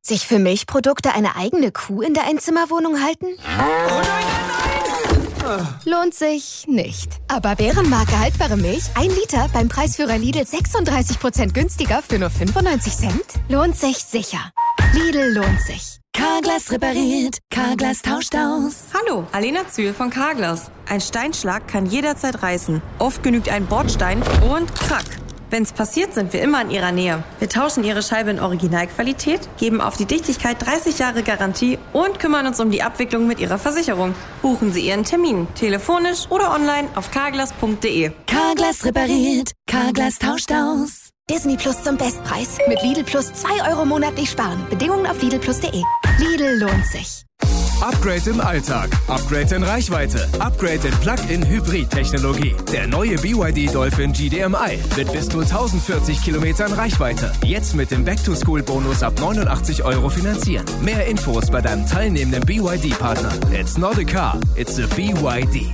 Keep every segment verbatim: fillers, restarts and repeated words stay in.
Sich für Milchprodukte eine eigene Kuh in der Einzimmerwohnung halten? Oh nein, nein, nein! Lohnt sich nicht. Aber Bärenmarke haltbare Milch, ein Liter beim Preisführer Lidl sechsunddreißig Prozent günstiger für nur fünfundneunzig Cent? Lohnt sich sicher. Lidl lohnt sich. Carglass repariert, Carglass tauscht aus. Hallo, Alena Zühl von Carglass. Ein Steinschlag kann jederzeit reißen. Oft genügt ein Bordstein und krack. Wenn's passiert, sind wir immer in Ihrer Nähe. Wir tauschen Ihre Scheibe in Originalqualität, geben auf die Dichtigkeit dreißig Jahre Garantie und kümmern uns um die Abwicklung mit Ihrer Versicherung. Buchen Sie Ihren Termin, telefonisch oder online auf carglass punkt de. Carglass repariert, Carglass tauscht aus. Disney Plus zum Bestpreis. Mit Lidl Plus zwei Euro monatlich sparen. Bedingungen auf lidl plus punkt de. Lidl lohnt sich. Upgrade im Alltag, Upgrade in Reichweite, Upgrade in Plug-in-Hybrid-Technologie. Der neue B Y D Dolphin G D M I mit bis zu tausendvierzig Kilometern Reichweite. Jetzt mit dem Back-to-School-Bonus ab neunundachtzig Euro finanzieren. Mehr Infos bei deinem teilnehmenden B Y D-Partner. It's not a car, it's a B Y D.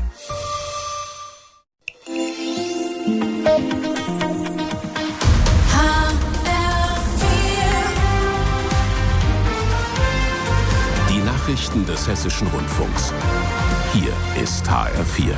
Nachrichten des Hessischen Rundfunks. Hier ist H R vier.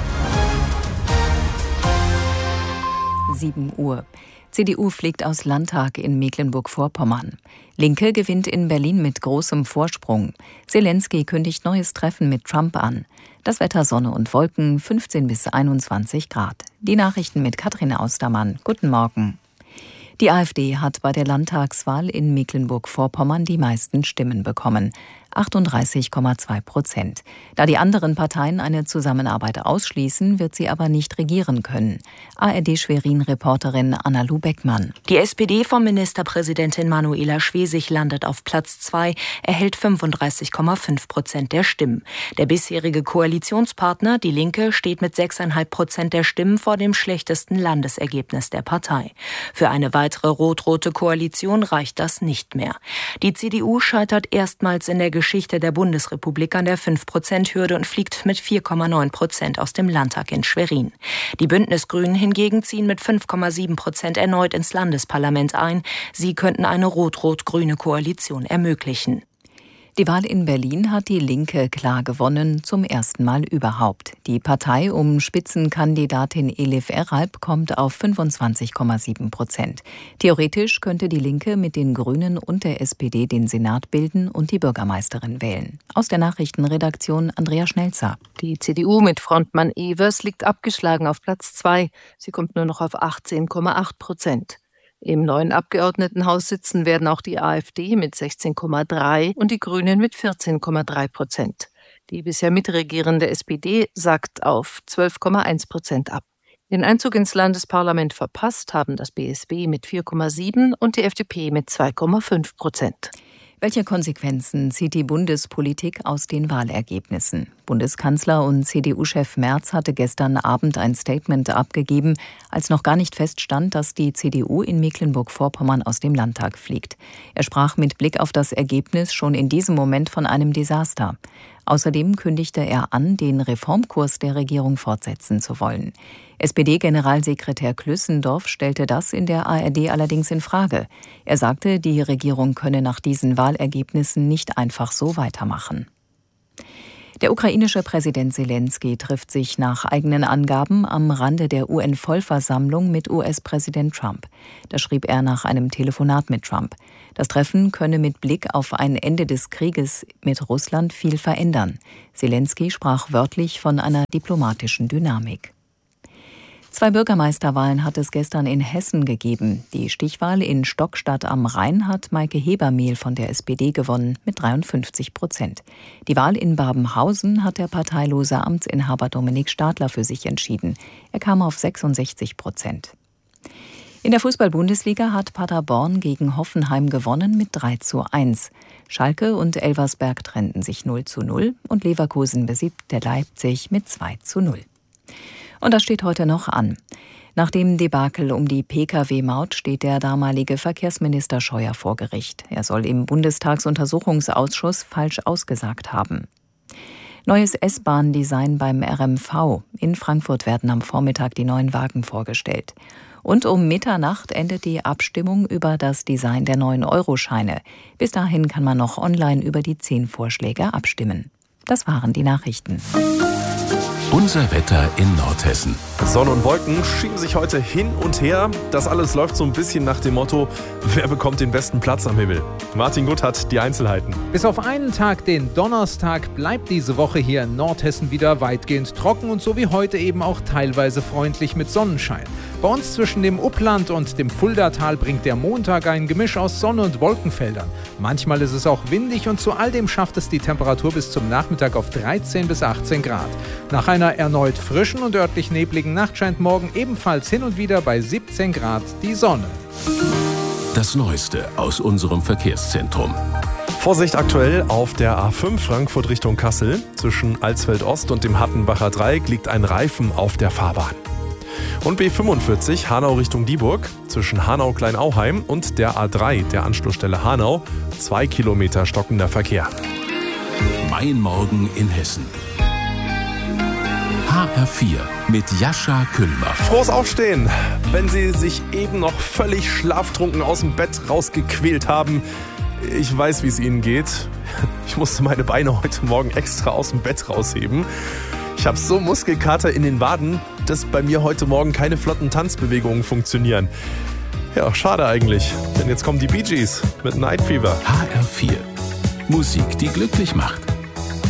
sieben Uhr. C D U fliegt aus Landtag in Mecklenburg-Vorpommern. Linke gewinnt in Berlin mit großem Vorsprung. Zelensky kündigt neues Treffen mit Trump an. Das Wetter Sonne und Wolken, fünfzehn bis einundzwanzig Grad. Die Nachrichten mit Katrin Austermann. Guten Morgen. Die AfD hat bei der Landtagswahl in Mecklenburg-Vorpommern die meisten Stimmen bekommen. achtunddreißig Komma zwei Prozent. Da die anderen Parteien eine Zusammenarbeit ausschließen, wird sie aber nicht regieren können. A R D-Schwerin-Reporterin Anna-Lu Beckmann. Die S P D von Ministerpräsidentin Manuela Schwesig landet auf Platz zwei, erhält fünfunddreißig Komma fünf Prozent der Stimmen. Der bisherige Koalitionspartner, die Linke, steht mit sechs Komma fünf Prozent der Stimmen vor dem schlechtesten Landesergebnis der Partei. Für eine weitere rot-rote Koalition reicht das nicht mehr. Die C D U scheitert erstmals in der Geschichte der Bundesrepublik an der fünf Prozent Hürde und fliegt mit vier Komma neun Prozent aus dem Landtag in Schwerin. Die Bündnisgrünen hingegen ziehen mit fünf Komma sieben Prozent erneut ins Landesparlament ein. Sie könnten eine rot-rot-grüne Koalition ermöglichen. Die Wahl in Berlin hat die Linke klar gewonnen, zum ersten Mal überhaupt. Die Partei um Spitzenkandidatin Elif Eralp kommt auf fünfundzwanzig Komma sieben Prozent. Theoretisch könnte die Linke mit den Grünen und der S P D den Senat bilden und die Bürgermeisterin wählen. Aus der Nachrichtenredaktion Andrea Schnelzer. Die C D U mit Frontmann Evers liegt abgeschlagen auf Platz zwei. Sie kommt nur noch auf achtzehn Komma acht Prozent. Im neuen Abgeordnetenhaus sitzen werden auch die AfD mit sechzehn Komma drei und die Grünen mit vierzehn Komma drei Prozent. Die bisher mitregierende S P D sackt auf zwölf Komma eins Prozent ab. Den Einzug ins Landesparlament verpasst haben das B S W mit vier Komma sieben und die F D P mit zwei Komma fünf Prozent. Welche Konsequenzen zieht die Bundespolitik aus den Wahlergebnissen? Bundeskanzler und C D U-Chef Merz hatte gestern Abend ein Statement abgegeben, als noch gar nicht feststand, dass die C D U in Mecklenburg-Vorpommern aus dem Landtag fliegt. Er sprach mit Blick auf das Ergebnis schon in diesem Moment von einem Desaster. Außerdem kündigte er an, den Reformkurs der Regierung fortsetzen zu wollen. S P D-Generalsekretär Klüssendorf stellte das in der A R D allerdings in Frage. Er sagte, die Regierung könne nach diesen Wahlergebnissen nicht einfach so weitermachen. Der ukrainische Präsident Zelensky trifft sich nach eigenen Angaben am Rande der U N-Vollversammlung mit U S-Präsident Trump. Das schrieb er nach einem Telefonat mit Trump. Das Treffen könne mit Blick auf ein Ende des Krieges mit Russland viel verändern. Zelensky sprach wörtlich von einer diplomatischen Dynamik. Zwei Bürgermeisterwahlen hat es gestern in Hessen gegeben. Die Stichwahl in Stockstadt am Rhein hat Maike Hebermehl von der S P D gewonnen mit dreiundfünfzig Prozent. Die Wahl in Babenhausen hat der parteilose Amtsinhaber Dominik Stadler für sich entschieden. Er kam auf sechsundsechzig Prozent. In der Fußball-Bundesliga hat Paderborn gegen Hoffenheim gewonnen mit drei zu eins. Schalke und Elversberg trennten sich null zu null und Leverkusen besiegte Leipzig mit zwei zu null. Und das steht heute noch an. Nach dem Debakel um die P K W-Maut steht der damalige Verkehrsminister Scheuer vor Gericht. Er soll im Bundestagsuntersuchungsausschuss falsch ausgesagt haben. Neues S-Bahn-Design beim R M V. In Frankfurt werden am Vormittag die neuen Wagen vorgestellt. Und um Mitternacht endet die Abstimmung über das Design der neuen Euroscheine. Bis dahin kann man noch online über die zehn Vorschläge abstimmen. Das waren die Nachrichten. Unser Wetter in Nordhessen. Sonne und Wolken schieben sich heute hin und her. Das alles läuft so ein bisschen nach dem Motto, wer bekommt den besten Platz am Himmel? Martin Gutt hat die Einzelheiten. Bis auf einen Tag, den Donnerstag, bleibt diese Woche hier in Nordhessen wieder weitgehend trocken und so wie heute eben auch teilweise freundlich mit Sonnenschein. Bei uns zwischen dem Uppland und dem Fuldatal bringt der Montag ein Gemisch aus Sonne- und Wolkenfeldern. Manchmal ist es auch windig und zu all dem schafft es die Temperatur bis zum Nachmittag auf dreizehn bis achtzehn Grad. Nach einer erneut frischen und örtlich nebligen Nacht scheint morgen ebenfalls hin und wieder bei siebzehn Grad die Sonne. Das Neueste aus unserem Verkehrszentrum. Vorsicht aktuell auf der A fünf Frankfurt Richtung Kassel. Zwischen Alsfeld Ost und dem Hattenbacher Dreieck liegt ein Reifen auf der Fahrbahn. Und B fünfundvierzig Hanau Richtung Dieburg. Zwischen Hanau-Kleinauheim und der A drei, der Anschlussstelle Hanau, zwei Kilometer stockender Verkehr. Mein Morgen in Hessen. H R vier mit Jascha Kühlmer. Frohes Aufstehen! Wenn Sie sich eben noch völlig schlaftrunken aus dem Bett rausgequält haben, ich weiß, wie es Ihnen geht. Ich musste meine Beine heute Morgen extra aus dem Bett rausheben. Ich habe so Muskelkater in den Waden, dass bei mir heute Morgen keine flotten Tanzbewegungen funktionieren. Ja, schade eigentlich, denn jetzt kommen die Bee Gees mit Night Fever. H R vier. Musik, die glücklich macht.